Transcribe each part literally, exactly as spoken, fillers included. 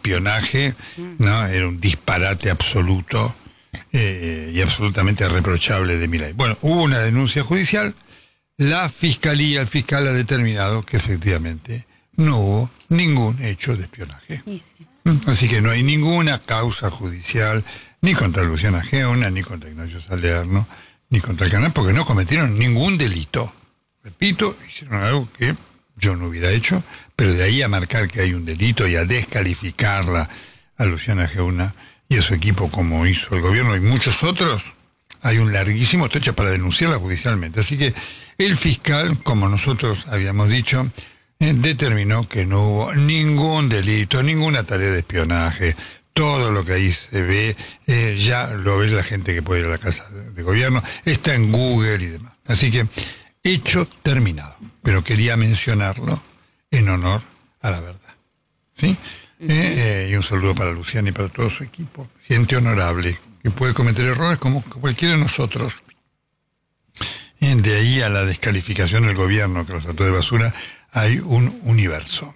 espionaje, ¿no? Era un disparate absoluto eh, y absolutamente reprochable de Milei. Bueno, hubo una denuncia judicial, la fiscalía, el fiscal ha determinado que efectivamente no hubo ningún hecho de espionaje. Sí, sí. Así que no hay ninguna causa judicial ni contra Luciana Geuna, ni contra Ignacio Salerno, ni contra el canal, porque no cometieron ningún delito. Repito, hicieron algo que yo no hubiera hecho, pero de ahí a marcar que hay un delito y a descalificarla a Luciana Geuna y a su equipo como hizo el gobierno y muchos otros, hay un larguísimo trecho para denunciarla judicialmente. Así que el fiscal, como nosotros habíamos dicho, eh, determinó que no hubo ningún delito, ninguna tarea de espionaje. Todo lo que ahí se ve, eh, ya lo ve la gente que puede ir a la casa de, de gobierno, está en Google y demás. Así que, hecho terminado. Pero quería mencionarlo en honor a la verdad. ¿Sí? Uh-huh. eh, eh, y un saludo para Luciana y para todo su equipo. Gente honorable, que puede cometer errores como cualquiera de nosotros. Eh, de ahí a la descalificación del gobierno que los trató de basura, hay un universo.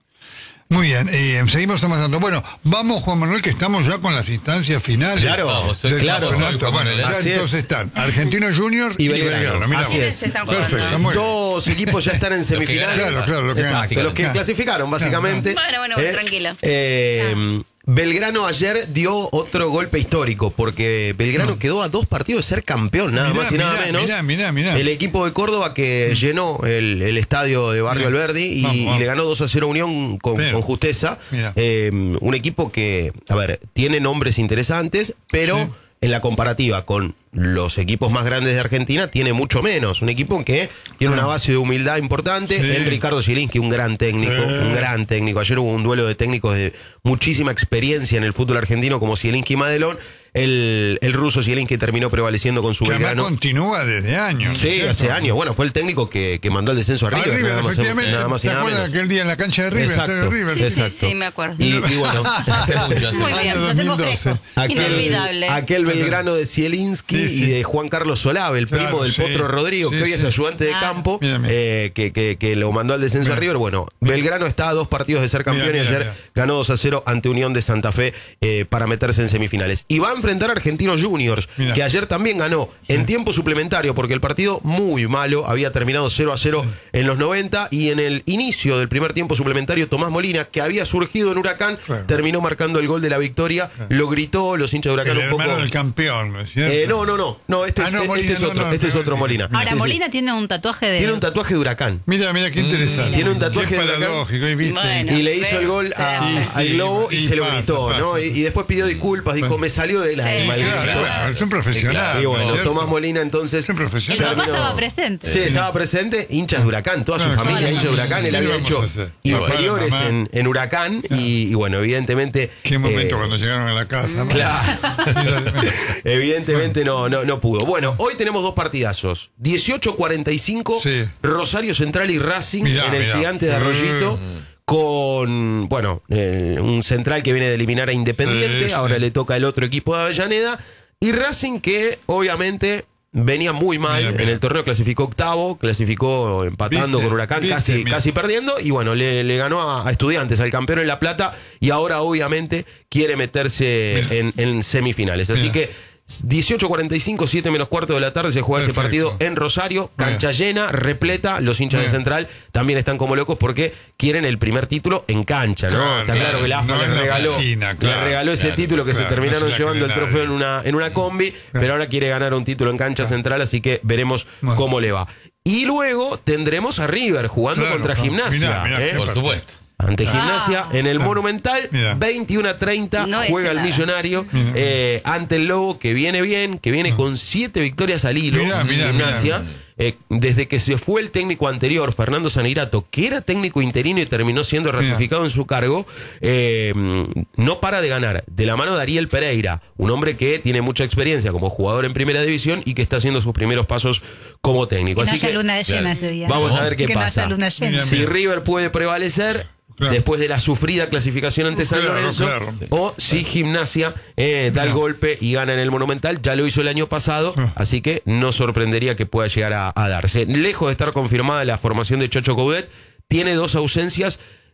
Muy bien, eh, seguimos avanzando. Bueno, vamos, Juan Manuel, que estamos ya con las instancias finales. Claro, vamos, claro. Bueno, ya así entonces es. están Argentinos Juniors y, y Belgrano. Belgrano. Así es. Perfecto. Dos equipos ya están en semifinales. Claro, claro, lo que Exacto, los que claro. clasificaron, básicamente. Bueno, bueno, eh, tranquilo. Eh, ah. Belgrano ayer dio otro golpe histórico, porque Belgrano no. quedó a dos partidos de ser campeón, nada mirá, más y nada mirá, menos. Mirá, mirá, mirá. El equipo de Córdoba que llenó el, el estadio de Barrio mirá. Alberdi y, vamos, vamos. y le ganó dos a cero a Unión con, con justeza. Eh, un equipo que, a ver, tiene nombres interesantes, pero sí. en la comparativa con los equipos más grandes de Argentina tiene mucho menos. Un equipo que tiene una base de humildad importante. Sí. En Ricardo Zielinski, un gran técnico, eh. un gran técnico. Ayer hubo un duelo de técnicos de muchísima experiencia en el fútbol argentino como Zielinski y Madelón. El, el ruso Zielinski terminó prevaleciendo con su que Belgrano. continúa desde años. Sí, ¿cierto? hace años. Bueno, fue el técnico que, que mandó el descenso a River. A River, nada más, efectivamente. nada más y ¿Se nada acuerdan menos. aquel día en la cancha de River? Exacto. De River? Sí, Exacto. sí, sí, me acuerdo. Y, y bueno, hace mucho, hace muy bien, bien, lo tengo fresco. Aquel, Inolvidable. Aquel Belgrano de Zielinski sí, sí. y de Juan Carlos Solave, el claro, primo del sí. Potro Rodrigo, sí, que hoy sí. es ayudante de ah. campo, mira, mira. Eh, que, que, que lo mandó al descenso mira. a River. Bueno, mira. Belgrano está a dos partidos de ser campeón mira, mira, y ayer mira. ganó dos a cero ante Unión de Santa Fe eh, para meterse en semifinales. Y va a enfrentar a Argentinos Juniors, mira. que ayer también ganó sí. en tiempo suplementario, porque el partido muy malo, había terminado cero a cero sí. en los noventa, y en el inicio del primer tiempo suplementario, Tomás Molina, que había surgido en Huracán, claro. terminó marcando el gol de la victoria, claro. lo gritó, los hinchas de Huracán el un poco... del campeón, ¿no es cierto? Eh, no, no, no, no, este, ah, es, no, Molina, este es otro, no, no, este es otro Molina. Ahora, sí, Molina sí. tiene un tatuaje de... Tiene un tatuaje de Huracán. Mira, mira, qué interesante. Mm, tiene un tatuaje qué de paradójico, Huracán. ¿viste? Bueno, y le hizo ¿ves? el gol a, sí, sí, al Globo y, y se pasa, lo gritó, pasa. ¿no? Y, y después pidió disculpas, dijo, me salió del alma. Sí, claro, claro, claro, es un profesional. Y bueno, ¿cierto? Tomás Molina entonces... Es un profesional. El papá estaba presente. Sí, estaba presente, hinchas de Huracán, toda su claro, familia claro. hinchas de Huracán, él había hecho inferiores bueno, en, en Huracán claro. y, y bueno, evidentemente... Qué momento eh, cuando llegaron a la casa. Claro. Evidentemente no, no, no pudo. Bueno, hoy tenemos dos partidazos. dieciocho cuarenta y cinco, sí. Rosario Central y Racing mirá, en el mirá. Gigante de Arroyito. Mm. Con, bueno, eh, un Central que viene de eliminar a Independiente. Sí, ahora sí. le toca el otro equipo de Avellaneda. Y Racing que, obviamente... venía muy mal, mira, mira. en el torneo clasificó octavo, clasificó empatando ¿Viste? con Huracán, ¿Viste? casi, casi perdiendo, y bueno, le, le ganó a, a Estudiantes, al campeón en La Plata, y ahora obviamente quiere meterse en, en semifinales. Así mira. que dieciocho cuarenta y cinco, siete menos cuarto de la tarde se juega Perfecto. este partido en Rosario, cancha mira. llena, repleta, los hinchas mira. de Central también están como locos porque quieren el primer título en cancha, ¿no? Claro, Está claro que la A F A no les regaló, oficina, claro, le regaló ese claro, título que claro, se terminaron no se llevando el trofeo en una, en una combi, claro. pero ahora quiere ganar un título en cancha claro. Central, así que veremos bueno. cómo le va. Y luego tendremos a River jugando claro, contra claro. Gimnasia. Mirá, mirá, ¿eh? Por supuesto. Ante Gimnasia, ah, en el claro. Monumental, mira. veintiuno a treinta, no juega el Millonario eh, ante el Lobo, que viene bien, que viene con siete victorias al hilo mirá, en mirá, Gimnasia. Mirá. Eh, desde que se fue el técnico anterior, Fernando Sanirato, que era técnico interino y terminó siendo ratificado en su cargo, eh, no para de ganar. De la mano de Ariel Pereira, un hombre que tiene mucha experiencia como jugador en primera división y que está haciendo sus primeros pasos como técnico. Que Así no haya que luna llena ese día. Vamos a ver qué que pasa. No haya luna llena. Si River puede prevalecer... Claro. Después de la sufrida clasificación ante San claro, Lorenzo, claro. o si Gimnasia eh, da el golpe y gana en el Monumental, ya lo hizo el año pasado, así que no sorprendería que pueda llegar a, a darse. Lejos de estar confirmada la formación de Chocho Coudet, tiene dos ausencias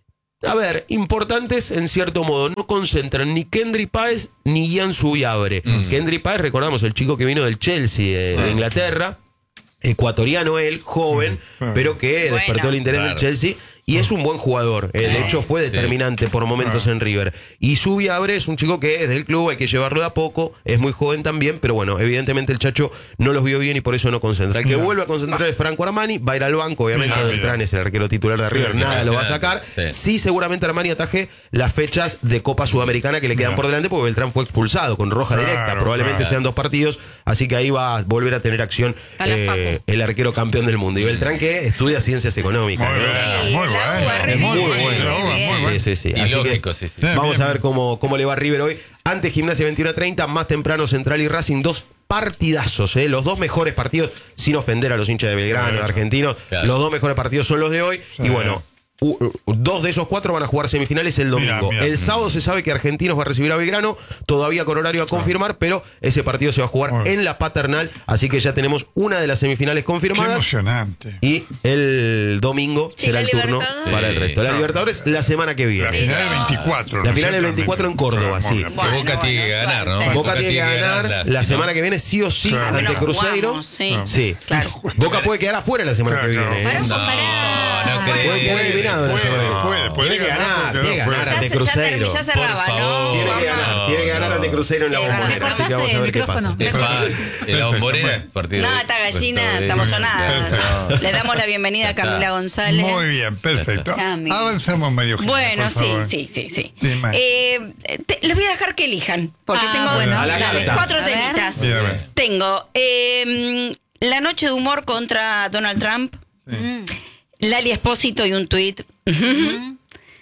a ver, importantes en cierto modo. No concentran ni Kendry Páez ni Ian Subiabre. Mm. Kendry Páez, recordamos, el chico que vino del Chelsea de, de Inglaterra, ecuatoriano él, joven, mm. pero que bueno, despertó el interés claro. del Chelsea. Y es un buen jugador. De eh, hecho, fue determinante sí. por momentos en River. Y Subiabre es un chico que es del club, hay que llevarlo de a poco. Es muy joven también, pero bueno, evidentemente el Chacho no los vio bien y por eso no concentra. El que no. vuelve a concentrar es Franco Armani, va a ir al banco. Obviamente, no, Beltrán es el arquero titular de River, nada lo va a sacar. Sí, sí seguramente Armani ataje las fechas de Copa Sudamericana que le quedan no. por delante, porque Beltrán fue expulsado con roja claro, directa. Probablemente claro. sean dos partidos, así que ahí va a volver a tener acción eh, el arquero campeón del mundo. Y Beltrán que estudia ciencias económicas. Muy bien, muy bien. Es muy bueno, muy bueno. Sí, sí, sí. Así lógico, que sí, sí. Vamos a ver cómo, cómo le va a River hoy. Antes Gimnasia veintiuno treinta, más temprano Central y Racing, dos partidazos, ¿eh? Los dos mejores partidos, sin ofender a los hinchas de Belgrano, de argentinos, claro. los dos mejores partidos son los de hoy. Sí. Y bueno, Uh, uh, dos de esos cuatro van a jugar semifinales el domingo. Mira, mira, el sábado mira. se sabe que Argentinos va a recibir a Belgrano, todavía con horario a confirmar, ah. pero ese partido se va a jugar bueno. en la Paternal, así que ya tenemos una de las semifinales confirmadas. Qué emocionante. Y el domingo sí, será el turno sí. para el resto. La no. Libertadores la semana que viene. La final del veinticuatro. La final del veinticuatro en Córdoba, sí. Bueno, que Boca tiene que ganar, ¿no? Boca, Boca tiene que ganar la, la semana que viene sí o sí claro. ante Cruzeiro. Jugamos, sí. sí. Claro. Boca puede quedar afuera la semana claro, que viene. No, ¿eh? no, no, no puede quedar eliminado la semana que viene. Puede, puede tiene que ganar, tiene que ganar ante Cruzeiro. Ya cerraba, ¿no? Tiene que ganar, tiene que ganar ante Cruzeiro en la Bombonera. Así que vamos a ver qué pasa. En la Bombonera, partido. No, está gallina, estamos sonadas. Le damos la bienvenida a Camila González. Muy bien, perfecto. Avanzamos, Mario Gil, bueno, sí, sí, sí, sí. Eh, te, les voy a dejar que elijan, porque ah, tengo bueno, dale, cuatro temitas. Tengo eh, La noche de humor contra Donald Trump. Sí. Lali Espósito y un tuit. Uh-huh.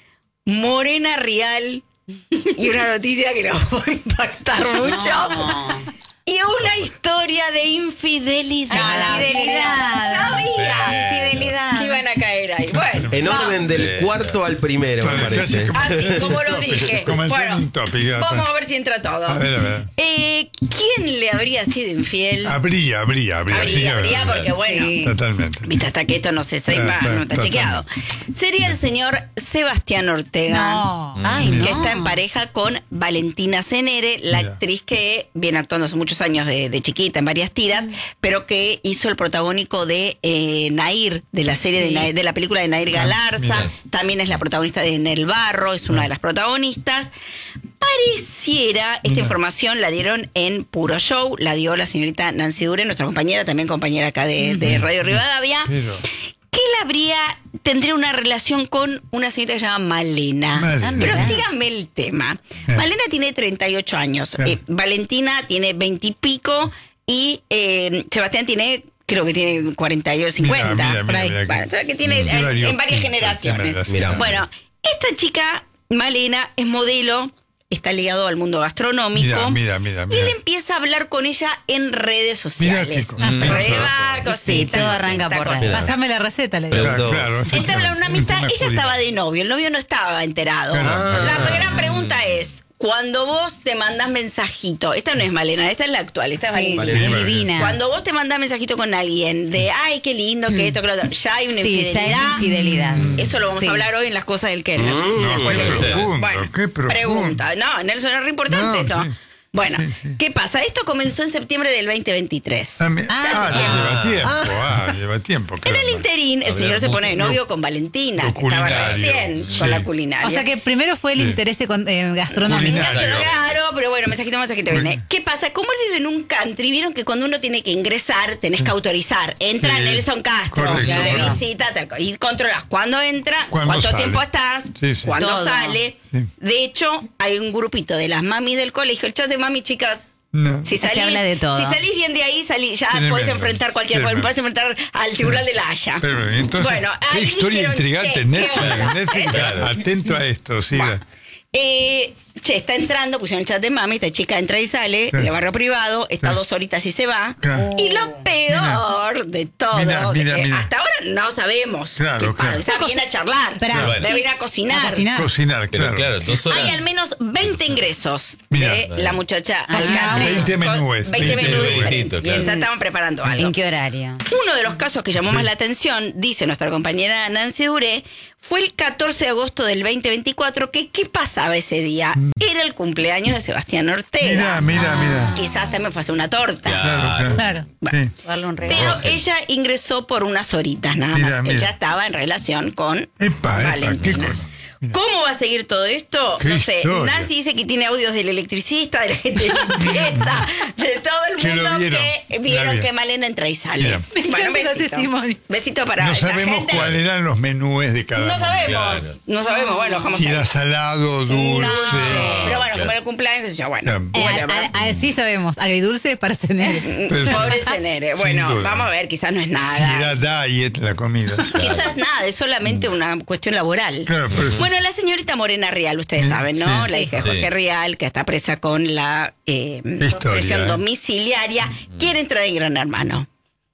Morena Rial y una noticia que nos va a impactar mucho. No. Y una historia de infidelidad. Ah, infidelidad. Sabía. Infidelidad. Que iban a caer ahí. Bueno, en vamos. orden del cuarto al primero, me parece. Así como lo dije. Como el bueno, topic, vamos a ver si entra todo. A ver, a ver. Eh, ¿Quién le habría sido infiel? Habría, habría, habría. Habría, sí, habría, habría. porque bueno. Sí. Totalmente. Viste, hasta que esto no se sepa, no está chequeado. Sería el señor Sebastián Ortega. No. Ay, no. Que está en pareja con Valentina Cenere, la Mira. actriz que viene actuando hace muchos años de, de chiquita en varias tiras, pero que hizo el protagónico de eh, Nair, de la serie sí. de, Nair, de la película de Nair Galarza. Ah, también es la protagonista de Nel Barro, es una ah. de las protagonistas. Pareciera, esta Mira. información la dieron en Puro Show, la dio la señorita Nancy Dure, nuestra compañera, también compañera acá de, de Radio Rivadavia, Pero. que él habría, tendría una relación con una señorita que se llama Malena. Malena. Pero síganme el tema. Ah. Malena tiene treinta y ocho años, ah. eh, Valentina tiene veinte y pico y eh, Sebastián tiene... Creo que tiene cuarenta y ocho, cincuenta. Mira, mira, por ahí. Mira, bueno, o sea que tiene mm. en, en varias generaciones. Mira. Bueno, esta chica, Malena, es modelo, está ligado al mundo gastronómico. Mira, mira, mira, y él empieza a hablar con ella en redes sociales. Mira, mm. Prueba, cosita. Sí, todo arranca por ahí. Pásame la receta, le digo. Claro, claro, entablan una amistad, ella estaba de novio, el novio no estaba enterado. Ah. La gran pregunta es, cuando vos te mandás mensajito, esta no es Malena, esta es la actual, esta sí, es Valentина. Es divina. Cuando vos te mandás mensajito con alguien de, ay, qué lindo, que esto, que lo otro, ya hay una sí, infidelidad. Ya es infidelidad. Eso lo vamos sí. a hablar hoy en las cosas del Keller. Mm, no, qué profundo, bueno, qué profundo. Pregunta, no, Nelson, es re importante no, esto. Sí. Bueno, sí, sí. ¿qué pasa? Esto comenzó en septiembre del veinte veintitrés. Ah, me, ah, ah lleva tiempo, ah. Ah, lleva tiempo. Claro. En el interín, el señor se pone de novio con Valentina, que estaba recién sí. con la culinaria. O sea que primero fue el sí. interés con, eh, gastronómico. Claro, pero bueno, mensajito, mensajito viene. ¿Qué pasa? Como él vive en un country, vieron que cuando uno tiene que ingresar, tenés que autorizar. Entra sí. Nelson Castro, correcto, de claro. visita, tal, y controlas cuándo entra, cuánto sale? tiempo estás, sí, sí. cuándo Todo. sale. Sí. De hecho, hay un grupito de las mami del colegio, el chat de mami, chicas. No. Si salís, se habla de todo. Si salís bien de ahí, salís, ya Tremendo. podés enfrentar cualquier cosa, podés enfrentar al tribunal de la Haya. Pero entonces, bueno, qué historia dijeron, intrigante, Netflix, Netflix claro. atento a esto, sí. Bueno, eh, che, está entrando, pusieron el chat de mami, esta chica entra y sale, claro. de barrio privado, está claro. dos horitas y se va. Claro. Y lo peor mira, de todo, mira, mira, de mira. hasta ahora no sabemos claro, qué claro. pasa. Viene a charlar, pero, bueno. debe ir a cocinar. A cocinar. Cocinar, claro. claro Hay al menos veinte ingresos mira, de vale. la muchacha. Ah, veinte menúes. veinte menúes. Claro. Y ya estaban preparando algo. ¿En qué horario? Uno de los casos que llamó más la atención, dice nuestra compañera Nancy Dure, Fue el catorce de agosto del veinte veinticuatro, que ¿qué pasaba ese día? Era el cumpleaños de Sebastián Ortega. Mira, mira, mira. Quizás también fue hacer una torta. Claro, claro. Claro. Bueno, Sí. Darle un regalo. pero ella ingresó por unas horitas nada Mira, más. mira. Ella estaba en relación con Epa, epa, qué Valentina. cosa. Mira. ¿Cómo va a seguir todo esto? Qué No sé. historia. Nancy dice que tiene audios del electricista, de la gente de limpieza, de todo el Que lo mundo vieron. que La vieron vieron. que Malena entra y sale. Mira. Me Bueno, encanta el besito. testimonio. Besito para No esta sabemos gente. cuáles eran los menúes de cada No uno. sabemos, Claro. no sabemos, bueno, dejamos Si ahí. era salado, dulce. No sé, pero bueno, claro. como era el cumpleaños, qué sé yo, bueno. Claro. Eh, bueno, a- a- a- sí sabemos, agridulce para cenar. pobre Cenere. Bueno, duda. vamos a ver, quizás no es Si nada. era diet la comida. Quizás nada, es solamente una cuestión laboral. Claro, por eso. Bueno, la señorita Morena Rial, ustedes Sí, saben, ¿no? sí. La hija de Sí. Jorge Rial, que está presa con la eh, historia, presión eh. domiciliaria, quiere entrar en Gran Hermano.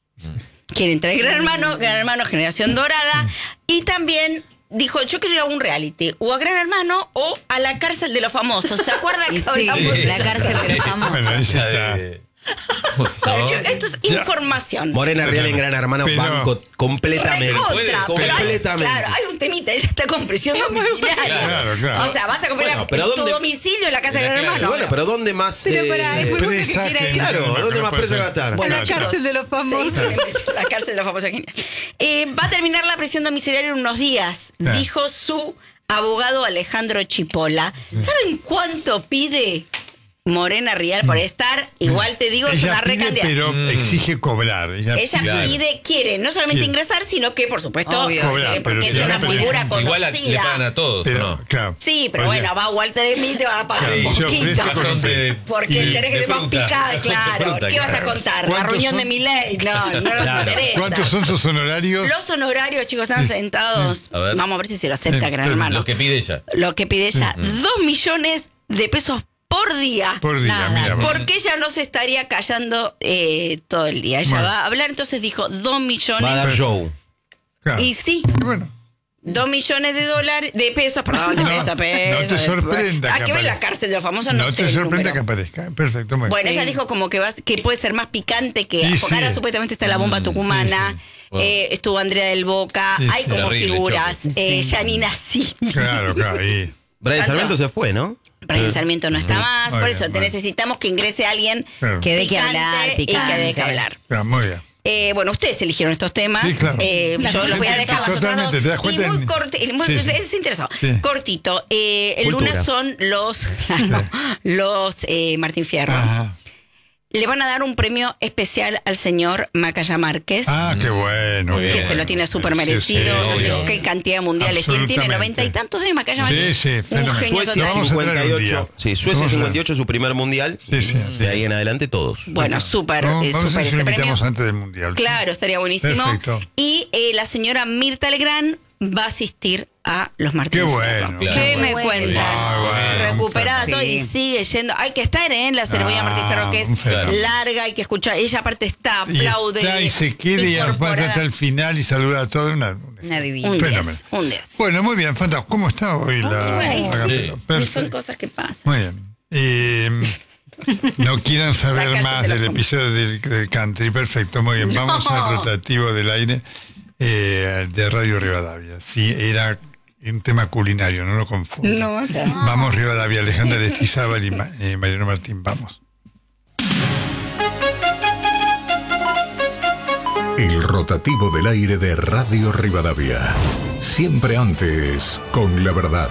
Quiere entrar en Gran Hermano, Gran Hermano Generación Dorada, y también dijo, yo quiero ir a un reality, o a Gran Hermano o a la cárcel de los famosos. ¿Se acuerdan Y que sí, hablamos de la cárcel de los famosos. Bueno, ahí Ya está. de- ¿Cómo se llama? Yo- Esto es Ya. información. Morena Real en Gran Hermano, Pero- banco completamente. Recontra, pero hay- completamente. claro, hay un temita, ella está con presión domiciliaria. Claro, claro. O sea, vas a comprar Bueno, pero tu ¿dónde- domicilio en la casa de Claro. Gran Hermano. Bueno, pero ¿dónde más? Pero eh, pará, es muy bueno que presa quiera que- ir. Claro, no, ¿dónde no más puede presa ser. va a estar? Bueno, Claro, la cárcel de los famosos. Sí, sí, la cárcel de los famosos, genial. Eh, va a terminar la prisión domiciliaria en unos días, Ah. dijo su abogado Alejandro Chipola. ¿Saben cuánto pide Morena Rial por estar? Igual te digo, es Ella una pide, recandidata. pero exige cobrar. Ella, Ella pide- Claro. pide, quiere no solamente Bien. ingresar, sino que, por supuesto, Obvio. Cobrar, eh, porque pero es tiene una una figura película. Igual a- conocida. le pagan a todos, pero, ¿o no? claro. Sí, pero O sea, bueno, va Walter Smith, te van a pagar Sí, un yo poquito. ofrezco con Bastante fe. Porque Y- tenés que de ser más fruta. picada, De claro. fruta, ¿Qué vas a claro. contar? La ¿Cuántos reunión son? de Milei. No, no nos Claro. interesa. ¿Cuántos son sus honorarios? Los honorarios, chicos, están sentados. A ver. Vamos a ver si se lo acepta, Sí, Gran sí. Hermano. Los que pide ella. Lo que pide ella, dos millones de pesos por día. Por día, Nada. mira. bueno. Porque ella no se estaría callando eh, todo el día. Ella Bueno. va a hablar, entonces dijo dos millones. Va a dar show. Claro. Y sí, Y bueno, dos millones de dólares, de pesos, perdón, de No, pesos, no te pesos. de- sorprenda Hay que que ver la aparezca. cárcel de los famosos, no, no sé te el sorprenda número. que aparezca. Perfecto, muy Bueno, bien. ella dijo como que, va, que puede ser más picante que Sí, porque ahora sí. supuestamente está la bomba tucumana. sí, sí. Wow. eh, estuvo Andrea del Boca, Sí, hay sí. como Terrible, figuras, Choco. eh, Sí. Yanina sí. Claro, claro. Y, Brian Tanto. Sarmiento se fue, ¿no? Brian Sarmiento no está más, Muy por bien, eso te bueno. necesitamos que ingrese alguien Claro. Que dé que picante hablar, y que picante. dé que hablar. claro, muy bien. Eh, bueno, ustedes eligieron estos temas. Sí, claro. Eh, La yo los voy a gente- dejar las otras totalmente, dos. ¿te das Y cuenta? muy corto, y muy- Sí, sí. es interesante. Sí. Cortito. Eh, el Cultura. lunes son los, claro, los eh, Martín Fierro. Ajá. Le van a dar un premio especial al señor Macaya Márquez. Ah, qué bueno. Muy Que bien. se lo tiene súper Sí, sí, merecido, no sé obvio. qué cantidad de mundiales tiene, tiene Absolutamente. noventa y tantos años Macaya Sí, Márquez. sí, un fenomenal. genio Suecia total. vamos a traer un cincuenta y ocho. día. Sí, Suecia Vamos a- cincuenta y ocho, su primer mundial. Sí, sí, sí. De ahí en adelante todos. Bueno, súper, Vamos, eh, vamos a súper ver si ese lo premio. invitamos antes del Mundial. Claro, estaría buenísimo. Perfecto. Y eh, la señora Mirta Legrand va a asistir a los Martín Qué Fierro. bueno. Claro. ¿Qué Muy me bueno. cuenta? Muy bueno, Recuperada un todo y fenómeno. sigue yendo. Hay que estar en la ceremonia Ah, Martín Fierro, que un es fenómeno. larga, hay que escuchar. Ella aparte está, Y aplaude. está y se queda y aparte incorporada. hasta el final y saluda a todos. Una, Una divina. Un fenómeno. diez, un diez. Bueno, muy bien, fantástico. ¿Cómo está hoy la, bueno. la capela? Sí. Perfecto. Son cosas que pasan. Muy bien. Eh, no quieran La saber cárcel más de los del famosos. episodio del, del country. Perfecto, muy bien. Vamos No. al rotativo del aire eh, de Radio Rivadavia. Sí, era un tema culinario, no lo confundo. No, está. Vamos Rivadavia, Alejandra Lestizábal y Ma- eh, Mariano Martín, vamos. El rotativo del aire de Radio Rivadavia. Siempre antes con la verdad.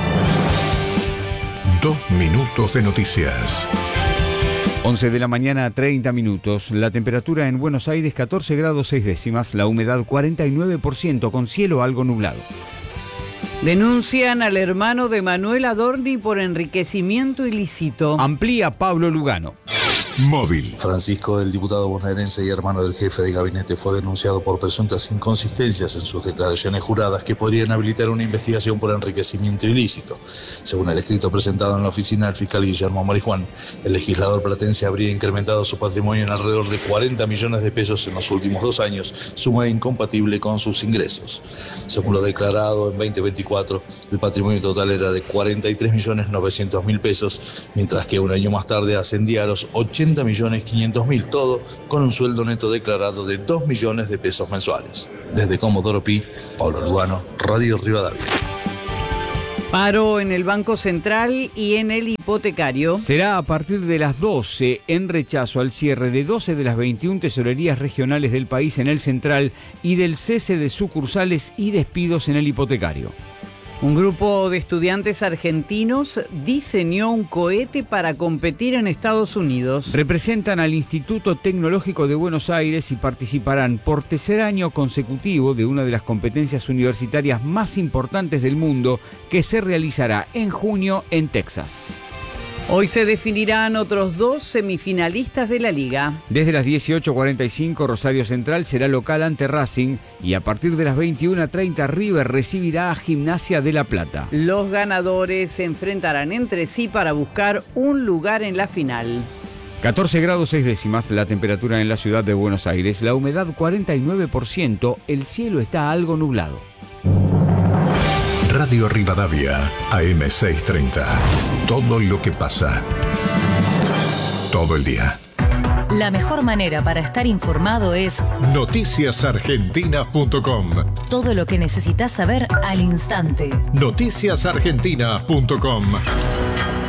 Dos minutos de noticias. once de la mañana, treinta minutos. La temperatura en Buenos Aires, catorce grados seis décimas. La humedad, cuarenta y nueve por ciento, con cielo algo nublado. Denuncian al hermano de Manuel Adorni por enriquecimiento ilícito. Amplía Pablo Lugano. Móvil. Francisco, el diputado bonaerense y hermano del jefe de gabinete, fue denunciado por presuntas inconsistencias en sus declaraciones juradas que podrían habilitar una investigación por enriquecimiento ilícito. Según el escrito presentado en la oficina del fiscal Guillermo Marijuán, el legislador platense habría incrementado su patrimonio en alrededor de cuarenta millones de pesos en los últimos dos años, suma incompatible con sus ingresos. Según lo declarado en veinte veinticuatro, el patrimonio total era de cuarenta y tres millones novecientos mil pesos, mientras que un año más tarde ascendía a los ochenta ochenta millones quinientos mil, todo con un sueldo neto declarado de dos millones de pesos mensuales. Desde Comodoro Pi, Pablo Lugano, Radio Rivadavia. Paro en el Banco Central y en el hipotecario. Será a partir de las doce en rechazo al cierre de doce de las veintiuna tesorerías regionales del país en el Central y del cese de sucursales y despidos en el hipotecario. Un grupo de estudiantes argentinos diseñó un cohete para competir en Estados Unidos. Representan al Instituto Tecnológico de Buenos Aires y participarán por tercer año consecutivo de una de las competencias universitarias más importantes del mundo que se realizará en junio en Texas. Hoy se definirán otros dos semifinalistas de la liga. Desde las dieciocho cuarenta y cinco Rosario Central será local ante Racing y a partir de las veintiuna treinta River recibirá a Gimnasia de La Plata. Los ganadores se enfrentarán entre sí para buscar un lugar en la final. catorce grados seis décimas la temperatura en la ciudad de Buenos Aires, la humedad cuarenta y nueve por ciento, el cielo está algo nublado. Radio Rivadavia, A M seiscientos treinta. Todo lo que pasa. Todo el día. La mejor manera para estar informado es noticias argentinas punto com. Todo lo que necesitas saber al instante. noticias argentinas punto com.